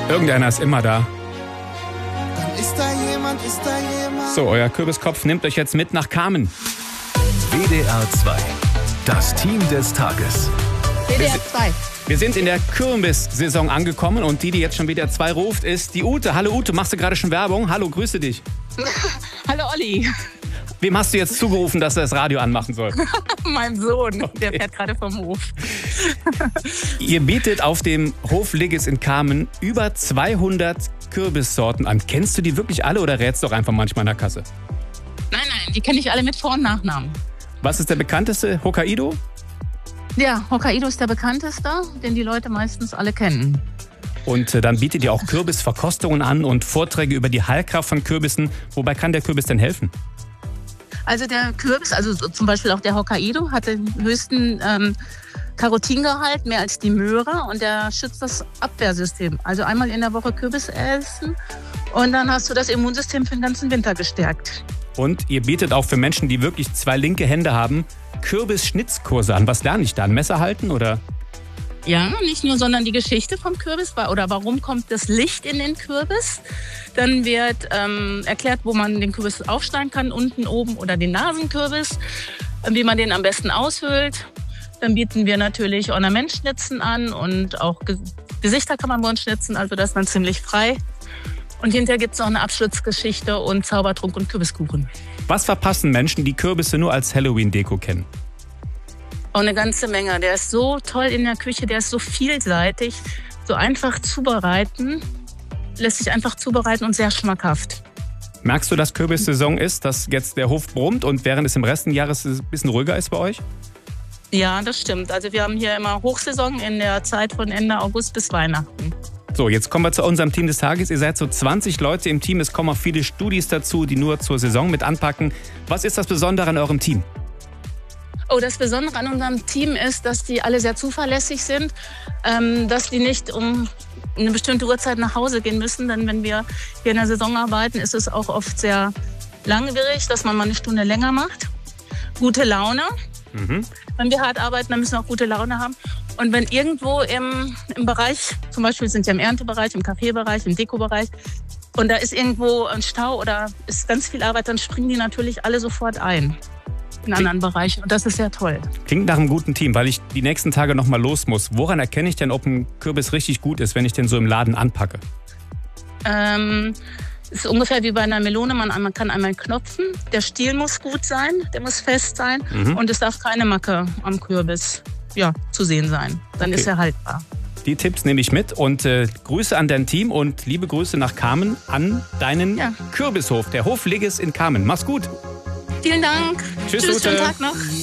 Irgendeiner ist immer da. Dann ist da jemand, So, euer Kürbiskopf nimmt euch jetzt mit nach Kamen. WDR 2. Das Team des Tages. WDR 2. Wir sind in der Kirmes-Saison angekommen und die jetzt schon WDR 2 ruft, ist die Ute. Hallo Ute, machst du gerade schon Werbung? Hallo, grüße dich. Hallo Olli. Wem hast du jetzt zugerufen, dass er das Radio anmachen soll? Mein Sohn, der fährt gerade vom Hof. Ihr bietet auf dem Hof Liggis in Kamen über 200 Kürbissorten an. Kennst du die wirklich alle oder rätst du auch einfach manchmal in der Kasse? Nein, die kenne ich alle mit Vor- und Nachnamen. Was ist der bekannteste? Hokkaido? Ja, Hokkaido ist der bekannteste, den die Leute meistens alle kennen. Und dann bietet ihr auch Kürbisverkostungen an und Vorträge über die Heilkraft von Kürbissen. Wobei kann der Kürbis denn helfen? Also der Kürbis, also zum Beispiel auch der Hokkaido, hat den höchsten Carotingehalt, mehr als die Möhre, und der schützt das Abwehrsystem. Also einmal in der Woche Kürbis essen und dann hast du das Immunsystem für den ganzen Winter gestärkt. Und ihr bietet auch für Menschen, die wirklich 2 linke Hände haben, Kürbisschnitzkurse an. Was lerne ich da? Ein Messer halten oder? Ja, nicht nur, sondern die Geschichte vom Kürbis oder warum kommt das Licht in den Kürbis. Dann wird erklärt, wo man den Kürbis aufschneiden kann, unten, oben oder den Nasenkürbis, wie man den am besten aushöhlt. Dann bieten wir natürlich Ornamentschnitzen an und auch Gesichter kann man bei uns schnitzen, also das ist dann ziemlich frei. Und hinterher gibt es noch eine Abschlussgeschichte und Zaubertrunk und Kürbiskuchen. Was verpassen Menschen, die Kürbisse nur als Halloween-Deko kennen? Auch eine ganze Menge. Der ist so toll in der Küche, der ist so vielseitig, so einfach zubereiten, lässt sich einfach zubereiten und sehr schmackhaft. Merkst du, dass Kürbissaison ist, dass jetzt der Hof brummt und während es im Rest des Jahres ein bisschen ruhiger ist bei euch? Ja, das stimmt. Also wir haben hier immer Hochsaison in der Zeit von Ende August bis Weihnachten. So, jetzt kommen wir zu unserem Team des Tages. Ihr seid so 20 Leute im Team. Es kommen auch viele Studis dazu, die nur zur Saison mit anpacken. Was ist das Besondere an eurem Team? Oh, das Besondere an unserem Team ist, dass die alle sehr zuverlässig sind, dass die nicht um eine bestimmte Uhrzeit nach Hause gehen müssen. Denn wenn wir hier in der Saison arbeiten, ist es auch oft sehr langwierig, dass man mal eine Stunde länger macht. Gute Laune. Wenn wir hart arbeiten, dann müssen wir auch gute Laune haben. Und wenn irgendwo im Bereich, zum Beispiel sind wir im Erntebereich, im Kaffeebereich, im Dekobereich, und da ist irgendwo ein Stau oder ist ganz viel Arbeit, dann springen die natürlich alle sofort ein in anderen Bereichen. Und das ist sehr toll. Klingt nach einem guten Team, weil ich die nächsten Tage noch mal los muss. Woran erkenne ich denn, ob ein Kürbis richtig gut ist, wenn ich den so im Laden anpacke? Ist ungefähr wie bei einer Melone. Man kann einmal knopfen. Der Stiel muss gut sein, der muss fest sein. Und es darf keine Macke am Kürbis zu sehen sein. Dann ist er haltbar. Die Tipps nehme ich mit und Grüße an dein Team und liebe Grüße nach Kamen an deinen Kürbishof, der Hof Liggis in Kamen. Mach's gut. Vielen Dank. Tschüss, Ute. Schönen Tag noch.